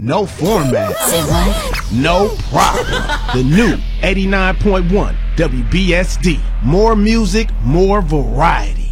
no format. Say what? No problem. The new 89.1 WBSD. More music, more variety.